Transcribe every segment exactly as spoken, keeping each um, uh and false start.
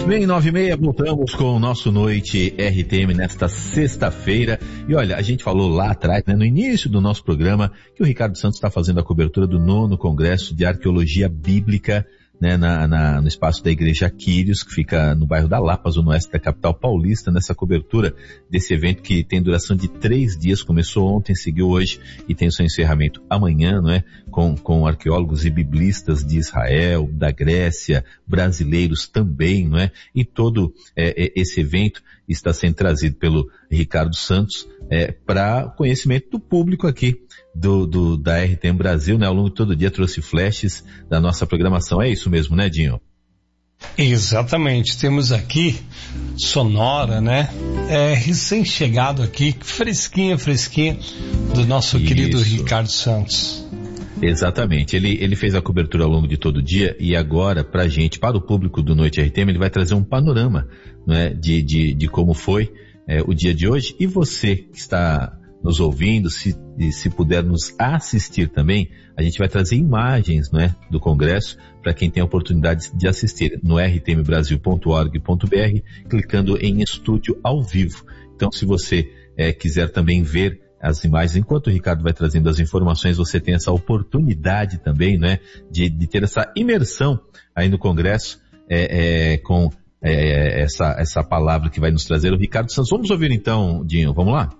bem, nove e meia, voltamos com o nosso Noite R T M nesta sexta-feira. E olha, a gente falou lá atrás, né, no início do nosso programa, que o Ricardo Santos está fazendo a cobertura do nono Congresso de Arqueologia Bíblica, né, na, na, no espaço da Igreja Quírios, que fica no bairro da Lapa, zona oeste da capital paulista, nessa cobertura desse evento que tem duração de três dias, começou ontem, seguiu hoje e tem o seu encerramento amanhã, não é? Com, com arqueólogos e biblistas de Israel, da Grécia, brasileiros também, não é? E todo é, esse evento está sendo trazido pelo Ricardo Santos é, para conhecimento do público aqui do, do, da R T M Brasil, né? Ao longo de todo o dia trouxe flashes da nossa programação. É isso mesmo, né, Dinho? Exatamente. Temos aqui Sonora, né? É, recém-chegado aqui, fresquinha, fresquinha, do nosso isso. querido Ricardo Santos. Exatamente, ele, ele fez a cobertura ao longo de todo o dia e agora, pra gente, para o público do Noite R T M, ele vai trazer um panorama, né, de, de, de como foi é, o dia de hoje. E você que está nos ouvindo, se, se puder nos assistir também, a gente vai trazer imagens, né, do Congresso para quem tem a oportunidade de assistir no r t m brasil ponto org ponto b r, clicando em Estúdio ao Vivo. Então, se você é, quiser também ver as imagens, enquanto o Ricardo vai trazendo as informações, você tem essa oportunidade também, né, de, de ter essa imersão aí no Congresso, é, é, com é, essa, essa palavra que vai nos trazer o Ricardo Santos. Vamos ouvir então, Dinho, vamos lá?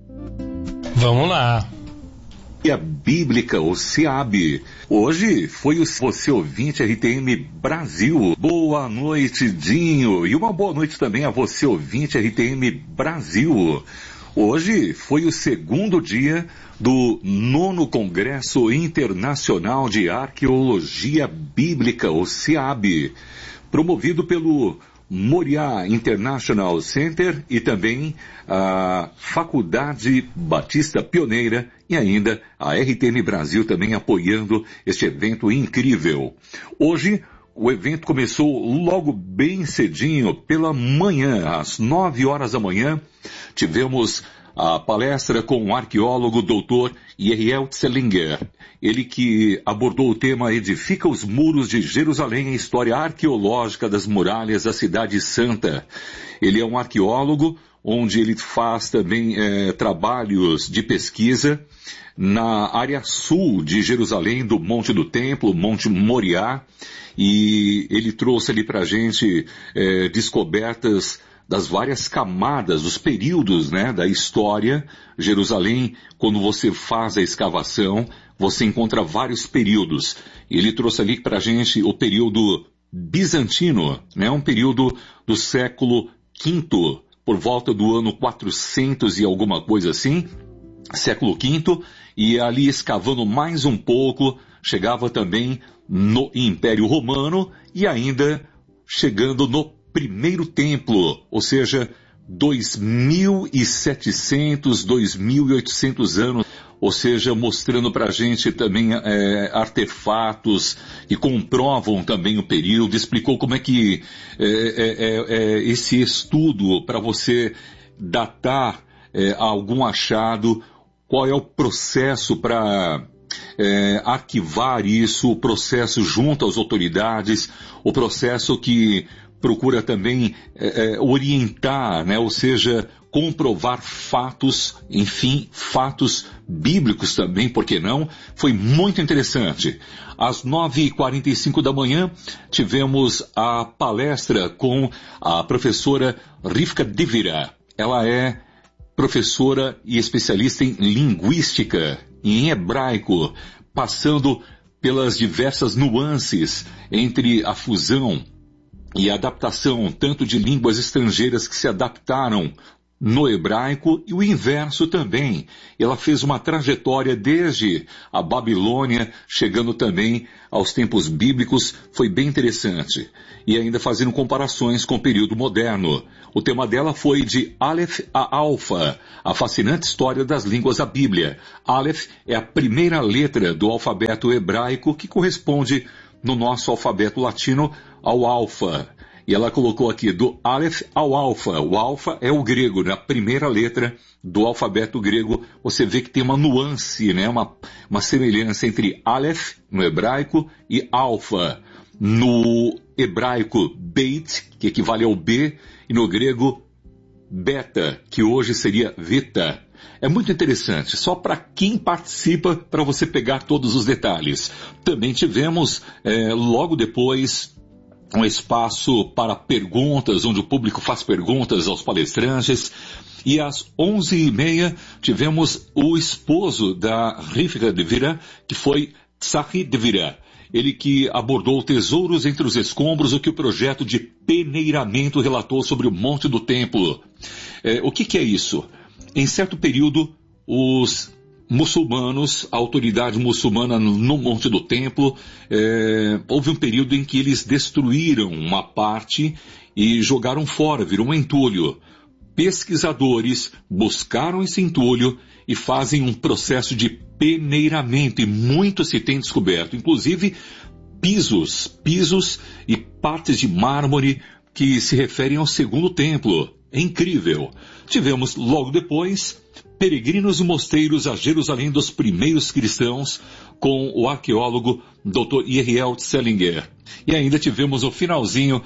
Vamos lá. E a Bíblica, o SEAB. Hoje foi o Você Ouvinte R T M Brasil. Boa noite, Dinho. E uma boa noite também a Você Ouvinte R T M Brasil. Hoje foi o segundo dia do nono Congresso Internacional de Arqueologia Bíblica, o SEAB, promovido pelo Moriá International Center e também a Faculdade Batista Pioneira e ainda a R T M Brasil também apoiando este evento incrível. Hoje, o evento começou logo bem cedinho, pela manhã, às nove horas da manhã. Tivemos a palestra com o arqueólogo doutor Yeriel Tselinger. Ele que abordou o tema Edifica os Muros de Jerusalém, a história arqueológica das muralhas da Cidade Santa. Ele é um arqueólogo, onde ele faz também é, trabalhos de pesquisa na área sul de Jerusalém, do Monte do Templo, Monte Moriá, e ele trouxe ali pra gente é, descobertas das várias camadas, dos períodos, né, da história. Jerusalém, quando você faz a escavação, você encontra vários períodos. Ele trouxe ali pra gente o período bizantino, né, um período do século quinto, por volta do ano quatrocentos e alguma coisa assim, século quinto, e ali escavando mais um pouco, chegava também no Império Romano e ainda chegando no primeiro templo, ou seja, dois mil e setecentos, dois mil e oitocentos anos, ou seja, mostrando pra gente também é, artefatos que comprovam também o período, explicou como é que é, é, é, esse estudo para você datar é, algum achado, qual é o processo para é, arquivar isso, o processo junto às autoridades, o processo que procura também é, é, orientar, né, ou seja, comprovar fatos, enfim, fatos bíblicos também, por que não? Foi muito interessante. Às nove e quarenta e cinco da manhã, tivemos a palestra com a professora Rivka Divira. Ela é professora e especialista em linguística, em hebraico, passando pelas diversas nuances entre a fusão e a adaptação tanto de línguas estrangeiras que se adaptaram no hebraico e o inverso também. Ela fez uma trajetória desde a Babilônia, chegando também aos tempos bíblicos, foi bem interessante. E ainda fazendo comparações com o período moderno. O tema dela foi de Aleph a Alfa, a fascinante história das línguas da Bíblia. Aleph é a primeira letra do alfabeto hebraico que corresponde no nosso alfabeto latino ao alfa. E ela colocou aqui do Aleph ao alfa. O alfa é o grego, né? A primeira letra do alfabeto grego. Você vê que tem uma nuance, né? Uma, uma semelhança entre Aleph no hebraico e alfa no hebraico Beit, que equivale ao B, e no grego Beta, que hoje seria Vita. É muito interessante, só para quem participa, para você pegar todos os detalhes. Também tivemos, é, logo depois, um espaço para perguntas, onde o público faz perguntas aos palestrantes. E às onze e meia tivemos o esposo da Rivka Devira, que foi Tsahi Devira. Ele que abordou tesouros entre os escombros, o que o projeto de peneiramento relatou sobre o Monte do Templo. É, o que, que é isso? Em certo período, os muçulmanos, a autoridade muçulmana no Monte do Templo, é, houve um período em que eles destruíram uma parte e jogaram fora, virou um entulho. Pesquisadores buscaram esse entulho e fazem um processo de peneiramento, e muito se tem descoberto, inclusive pisos, pisos e partes de mármore que se referem ao segundo templo. É incrível. Tivemos logo depois peregrinos e mosteiros a Jerusalém dos primeiros cristãos com o arqueólogo doutor Yeriel Tsellinger. E ainda tivemos no finalzinho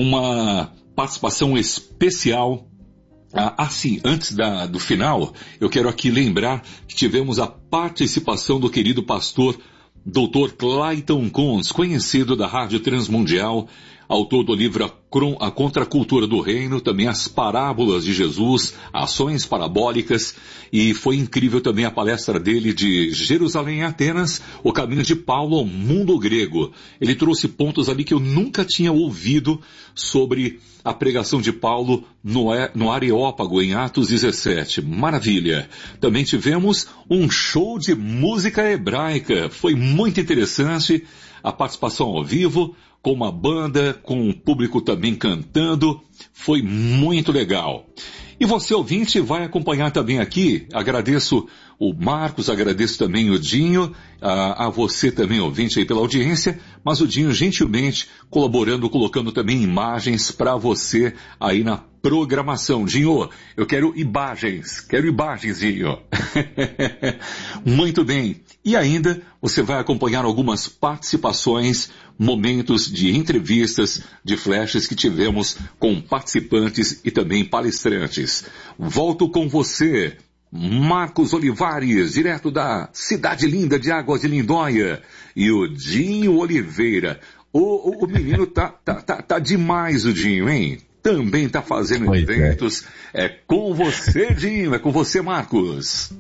uma participação especial. Ah, sim, antes da, do final, eu quero aqui lembrar que tivemos a participação do querido pastor doutor Clayton Cons, conhecido da Rádio Transmundial, autor do livro A Contracultura do Reino, também as parábolas de Jesus, ações parabólicas, e foi incrível também a palestra dele de Jerusalém e Atenas, o caminho de Paulo ao mundo grego. Ele trouxe pontos ali que eu nunca tinha ouvido sobre a pregação de Paulo no, no Areópago, em Atos dezessete. Maravilha! Também tivemos um show de música hebraica. Foi muito interessante a participação ao vivo, com uma banda, com o público também cantando. Foi muito legal. E você, ouvinte, vai acompanhar também aqui. Agradeço o Marcos, agradeço também o Dinho, a, a você também, ouvinte, aí pela audiência, mas o Dinho gentilmente colaborando, colocando também imagens para você aí na programação. Dinho, eu quero imagens, quero imagens, Dinho. Muito bem. E ainda você vai acompanhar algumas participações, momentos de entrevistas, de flashes que tivemos com participantes e também palestrantes. Volto com você, Marcos Olivares, direto da cidade linda de Águas de Lindóia, e o Dinho Oliveira. O, o, o menino tá, tá, tá, tá demais, o Dinho, hein? Também tá fazendo pois eventos. É. é com você, Dinho, é com você, Marcos.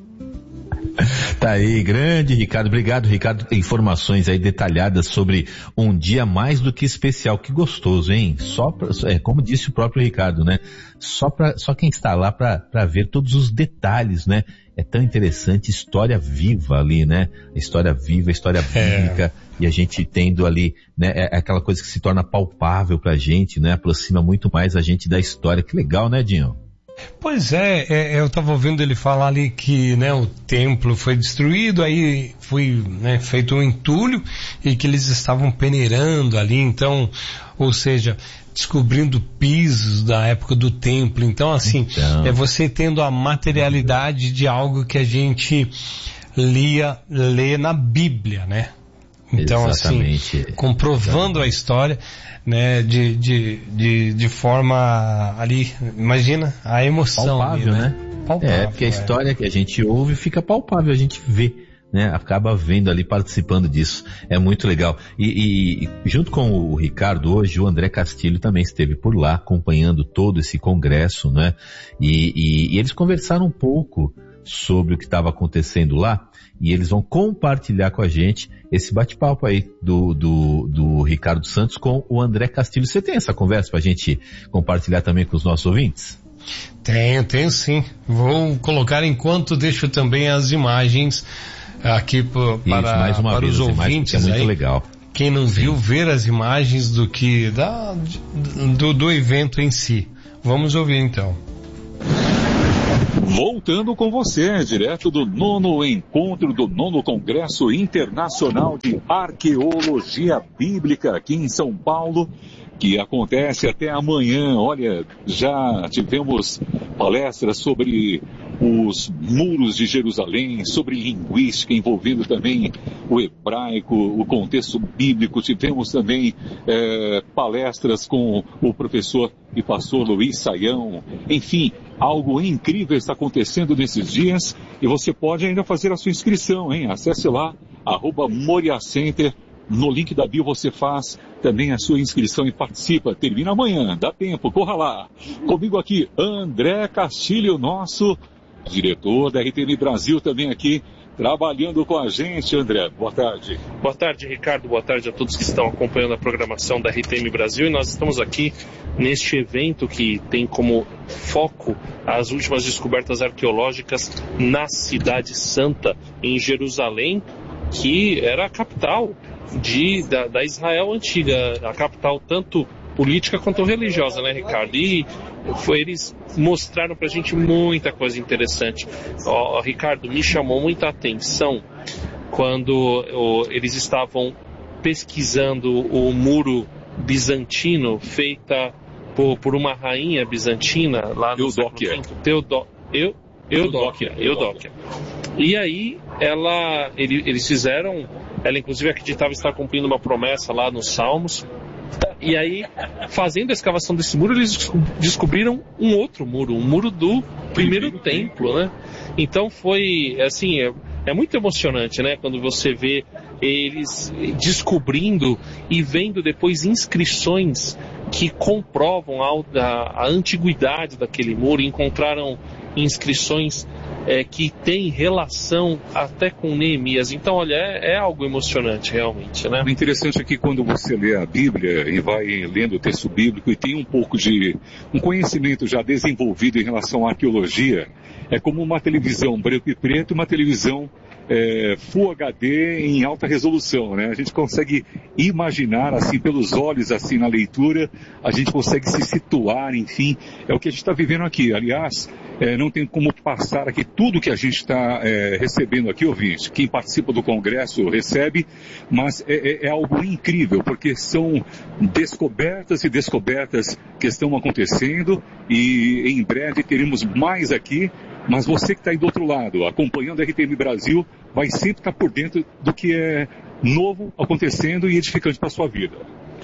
Tá aí, grande Ricardo, obrigado Ricardo, informações aí detalhadas sobre um dia mais do que especial, que gostoso, hein? Só pra, é, como disse o próprio Ricardo, né? Só pra, só quem está lá pra, pra ver todos os detalhes, né? É tão interessante, história viva ali, né? História viva, história bíblica, é. E a gente tendo ali, né? É aquela coisa que se torna palpável pra gente, né? Aproxima muito mais a gente da história, que legal, né, Dinho? Pois é, é, eu estava ouvindo ele falar ali que, né, o templo foi destruído, aí foi, né, feito um entulho e que eles estavam peneirando ali, então, ou seja, descobrindo pisos da época do templo. Então, assim, então... é você tendo a materialidade de algo que a gente lia, lê na Bíblia, né? Então, exatamente. Assim, comprovando a história, né, de, de, de, de forma ali, imagina a emoção. Palpável, ali, né? Palpável, é, porque a história é. que a gente ouve fica palpável, a gente vê, né? Acaba vendo ali, participando disso. É muito legal. E, e junto com o Ricardo hoje, o André Castilho também esteve por lá, acompanhando todo esse congresso, né? E, e, e eles conversaram um pouco sobre o que estava acontecendo lá, e eles vão compartilhar com a gente esse bate-papo aí do, do, do Ricardo Santos com o André Castilho. Você tem essa conversa pra gente compartilhar também com os nossos ouvintes? Tenho, tenho sim. Vou colocar enquanto deixo também as imagens aqui pro, para, Isso, mais uma para vez, os ouvintes. É muito aí, legal. Quem não sim. viu, ver as imagens do que, da, do, do evento em si. Vamos ouvir então. Voltando com você, direto do nono encontro do nono Congresso Internacional de Arqueologia Bíblica aqui em São Paulo, que acontece até amanhã. Olha, já tivemos palestras sobre os muros de Jerusalém, sobre linguística, envolvendo também o hebraico, o contexto bíblico. Tivemos também é, palestras com o professor e pastor Luiz Saião. Enfim, algo incrível está acontecendo nesses dias e você pode ainda fazer a sua inscrição, hein? Acesse lá, arroba Moria Center. No link da bio você faz também a sua inscrição e participa. Termina amanhã, dá tempo, corra lá. Comigo aqui, André Castilho, nosso diretor da R T M Brasil, também aqui trabalhando com a gente. André, boa tarde. Boa tarde, Ricardo. Boa tarde a todos que estão acompanhando a programação da R T M Brasil. E nós estamos aqui neste evento que tem como foco as últimas descobertas arqueológicas na Cidade Santa, em Jerusalém, que era a capital de, da, da Israel antiga, a capital tanto política quanto religiosa, né, Ricardo? E foi, eles mostraram pra gente muita coisa interessante. Ó, Ricardo, me chamou muita atenção quando ó, eles estavam pesquisando o muro bizantino feita por, por uma rainha bizantina lá no Eudóquia. Teodó, Eu, Eudóquia, Eudóquia. E aí ela, ele, eles fizeram, ela inclusive acreditava estar cumprindo uma promessa lá nos Salmos. E aí, fazendo a escavação desse muro, eles descobriram um outro muro, um muro do primeiro templo, né? Então foi, assim, é, é muito emocionante, né? Quando você vê eles descobrindo e vendo depois inscrições que comprovam a, a, a antiguidade daquele muro. Encontraram inscrições é, que têm relação até com Neemias. Então, olha, é, é algo emocionante realmente, né? O interessante é que quando você lê a Bíblia e vai lendo o texto bíblico e tem um pouco de um conhecimento já desenvolvido em relação à arqueologia, é como uma televisão branco e preto e uma televisão é, Full H D em alta resolução, né? A gente consegue imaginar, assim, pelos olhos, assim, na leitura, a gente consegue se situar, enfim, é o que a gente está vivendo aqui. Aliás, é, não tem como passar aqui tudo que a gente está é, recebendo aqui, ouvinte. Quem participa do Congresso recebe, mas é, é, é algo incrível, porque são descobertas e descobertas que estão acontecendo e em breve teremos mais aqui. Mas você que está aí do outro lado, acompanhando a R T M Brasil, vai sempre estar por dentro do que é novo acontecendo e edificante para a sua vida.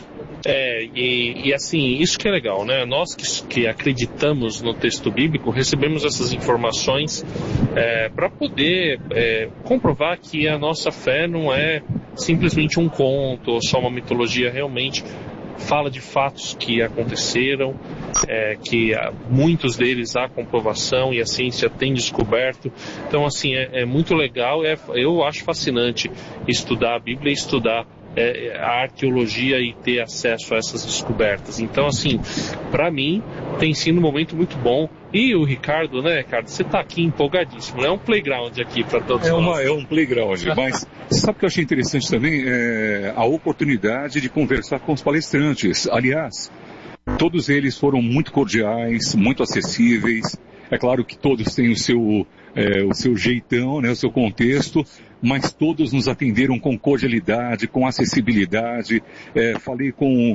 É, e, e assim, isso que é legal, né? Nós que, que acreditamos no texto bíblico, recebemos essas informações é, para poder é, comprovar que a nossa fé não é simplesmente um conto ou só uma mitologia, realmente fala de fatos que aconteceram, é, que muitos deles há comprovação e a ciência tem descoberto. Então, assim, é, é muito legal, é, eu acho fascinante estudar a Bíblia e estudar é, a arqueologia e ter acesso a essas descobertas. Então, assim, para mim tem sido um momento muito bom. E o Ricardo, né, Ricardo, você está aqui empolgadíssimo, é um playground aqui para todos é nós. Uma, é um playground, mas sabe o que eu achei interessante também? É a oportunidade de conversar com os palestrantes. Aliás, todos eles foram muito cordiais, muito acessíveis. É claro que todos têm o seu, é, o seu jeitão, né, o seu contexto, mas todos nos atenderam com cordialidade, com acessibilidade. É, falei com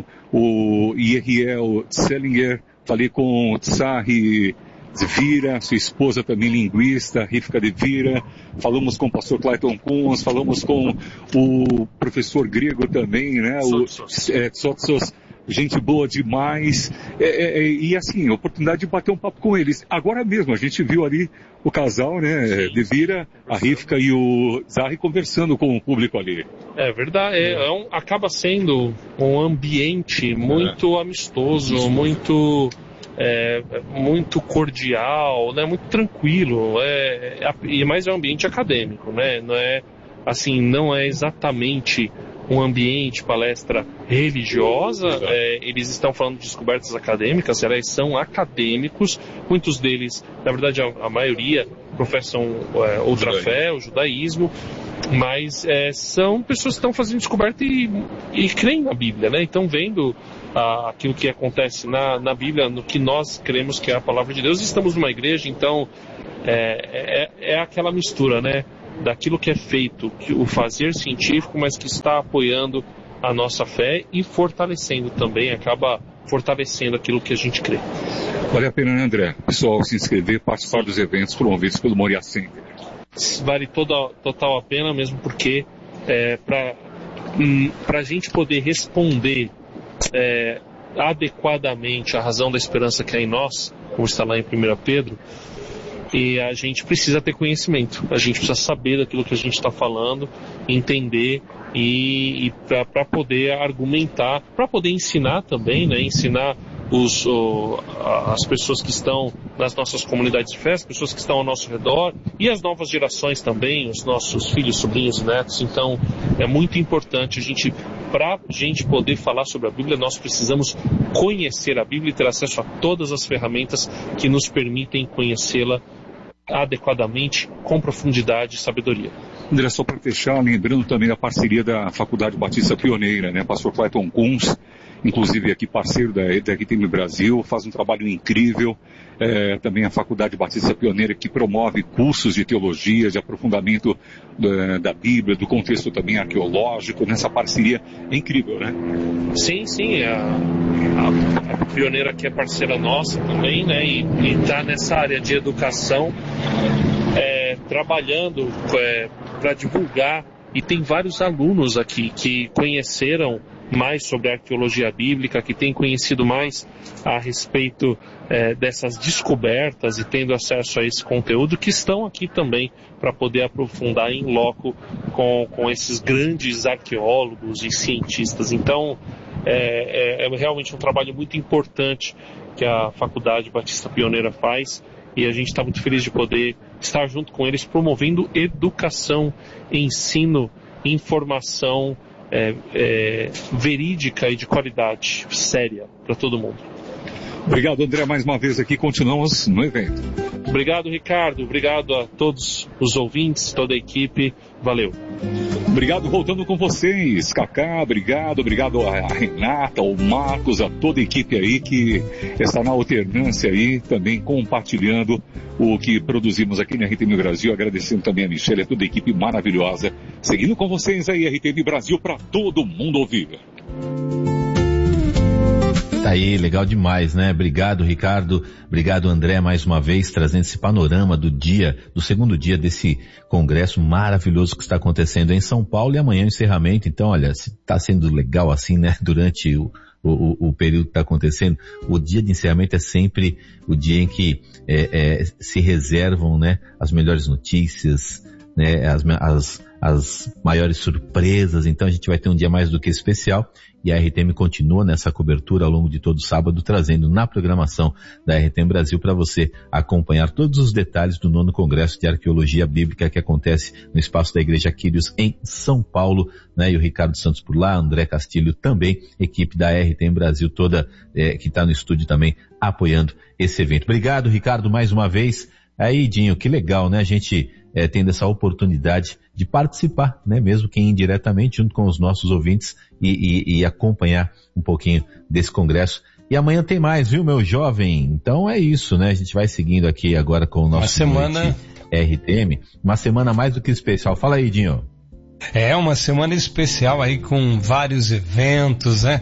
o Yeriel Selinger, falei com o Tsari Zvira, sua esposa também linguista, Rivka de Vira, falamos com o pastor Clayton Kunz, falamos com o professor grego também, né, o é, Tsotsos, gente boa demais, é, é, e assim, a oportunidade de bater um papo com eles. Agora mesmo, a gente viu ali o casal, né, de Vira, a Rivka e o Zari conversando com o público ali. É verdade, é, é um, acaba sendo um ambiente muito é. amistoso, muito... É, muito cordial, né, muito tranquilo, é, é, mas é um ambiente acadêmico, né, não é, assim, não é exatamente um ambiente, palestra religiosa, é, eles estão falando de descobertas acadêmicas, elas são acadêmicos, muitos deles, na verdade a, a maioria professam é, outra Judaísmo. fé, o judaísmo, mas é, são pessoas que estão fazendo descoberta e, e creem na Bíblia, né, então vendo ah, aquilo que acontece na, na Bíblia, no que nós cremos que é a palavra de Deus. Estamos numa igreja, então é, é, é aquela mistura, né, daquilo que é feito, que, o fazer científico, mas que está apoiando a nossa fé e fortalecendo também, acaba fortalecendo aquilo que a gente crê. Vale a pena, né, André? Pessoal, se inscrever, participar dos eventos promovidos pelo Moriá Center. Vale toda, total a pena, mesmo porque é, para hum, a gente poder responder é, adequadamente a razão da esperança que é em nós, como está lá em primeira Pedro, e a gente precisa ter conhecimento, a gente precisa saber daquilo que a gente está falando, entender e, e para poder argumentar, para poder ensinar também, né, ensinar os, o, as pessoas que estão nas nossas comunidades de fé, as pessoas que estão ao nosso redor e as novas gerações também, os nossos filhos, sobrinhos e netos. Então é muito importante a gente, para a gente poder falar sobre a Bíblia, nós precisamos conhecer a Bíblia e ter acesso a todas as ferramentas que nos permitem conhecê-la adequadamente, com profundidade e sabedoria. André, só para fechar, lembrando também da parceria da Faculdade Batista Pioneira, né? Pastor Clayton Kunz, inclusive aqui parceiro da, da R T M Brasil, faz um trabalho incrível. É, também a Faculdade Batista Pioneira, que promove cursos de teologia, de aprofundamento da, da Bíblia, do contexto também arqueológico. Nessa parceria é incrível, né? Sim, sim, a, a, a Pioneira aqui é parceira nossa também, né? E está nessa área de educação, é, trabalhando é, para divulgar, e tem vários alunos aqui que conheceram mais sobre a arqueologia bíblica, que têm conhecido mais a respeito é, dessas descobertas e tendo acesso a esse conteúdo, que estão aqui também para poder aprofundar em loco com, com esses grandes arqueólogos e cientistas. Então é, é, é realmente um trabalho muito importante que a Faculdade Batista Pioneira faz, e a gente está muito feliz de poder estar junto com eles promovendo educação, ensino, informação É, é, verídica e de qualidade séria para todo mundo. Obrigado, André, mais uma vez aqui, continuamos no evento. Obrigado, Ricardo, obrigado a todos os ouvintes, toda a equipe, valeu. Obrigado, voltando com vocês, Cacá, obrigado, obrigado a Renata, ao Marcos, a toda a equipe aí que está na alternância aí, também compartilhando o que produzimos aqui na R T M Brasil, agradecendo também a Michelle, a toda a equipe maravilhosa, seguindo com vocês aí, R T M Brasil, para todo mundo ouvir. Tá aí, legal demais, né? Obrigado, Ricardo. Obrigado, André, mais uma vez, trazendo esse panorama do dia, do segundo dia desse congresso maravilhoso que está acontecendo em São Paulo, e amanhã o encerramento. Então, olha, se tá sendo legal assim, né? Durante o, o, o período que está acontecendo, o dia de encerramento é sempre o dia em que é, é, se reservam, né? As melhores notícias, né? As, as, as maiores surpresas. Então a gente vai ter um dia mais do que especial. E a R T M continua nessa cobertura ao longo de todo sábado, trazendo na programação da R T M Brasil para você acompanhar todos os detalhes do nono Congresso de Arqueologia Bíblica que acontece no espaço da Igreja Quírios em São Paulo, né? E o Ricardo Santos por lá, André Castilho também, equipe da R T M Brasil toda, é, que está no estúdio também apoiando esse evento. Obrigado, Ricardo, mais uma vez. Aí, Dinho, que legal, né? A gente é, tendo essa oportunidade de participar, né? Mesmo que indiretamente, junto com os nossos ouvintes e, e, e acompanhar um pouquinho desse congresso. E amanhã tem mais, viu, meu jovem? Então é isso, né? A gente vai seguindo aqui agora com o nosso semana R T M. Uma semana mais do que especial. Fala aí, Dinho. É uma semana especial aí com vários eventos, né?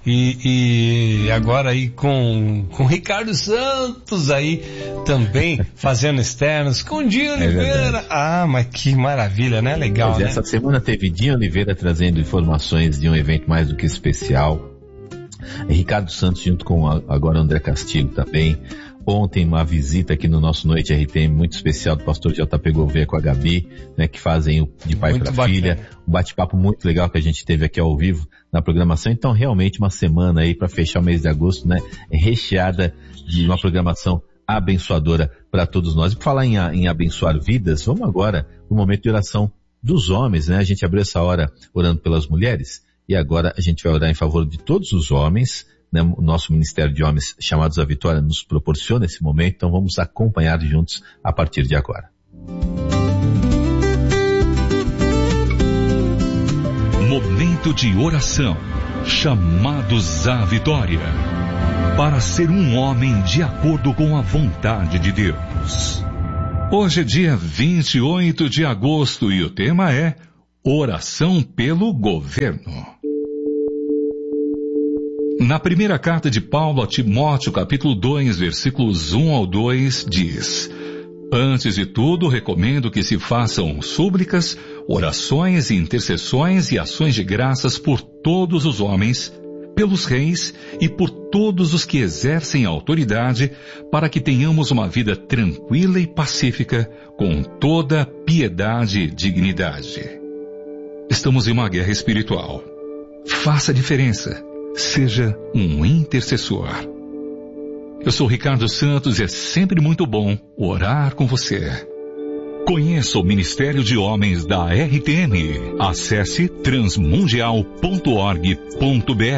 E, e agora aí com com Ricardo Santos aí também fazendo externos, com Dinho Oliveira. É ah, mas que maravilha, né? Legal, mas né? Essa semana teve Dinho Oliveira trazendo informações de um evento mais do que especial. Ricardo Santos junto com a, agora André Castilho também. Ontem uma visita aqui no nosso Noite R T M muito especial do pastor J P Gouveia com a Gabi, né, que fazem o de pai para filha, um bate-papo muito legal que a gente teve aqui ao vivo na programação. Então realmente uma semana aí para fechar o mês de agosto, né, recheada de uma programação abençoadora para todos nós. E por falar em, em abençoar vidas, vamos agora pro momento de oração dos homens, né? A gente abriu essa hora orando pelas mulheres e agora a gente vai orar em favor de todos os homens. Né, o nosso Ministério de Homens Chamados à Vitória nos proporciona esse momento, então vamos acompanhar juntos a partir de agora. Momento de oração, chamados à vitória, para ser um homem de acordo com a vontade de Deus. Hoje é dia vinte e oito de agosto e o tema é Oração pelo Governo. Na primeira carta de Paulo a Timóteo, capítulo dois, versículos um ao dois, diz: Antes de tudo, recomendo que se façam súplicas, orações e intercessões e ações de graças por todos os homens, pelos reis e por todos os que exercem autoridade, para que tenhamos uma vida tranquila e pacífica, com toda piedade e dignidade. Estamos em uma guerra espiritual. Faça a diferença. Seja um intercessor. Eu sou Ricardo Santos e é sempre muito bom orar com você. Conheça o Ministério de Homens da R T M. Acesse transmundial ponto org ponto br.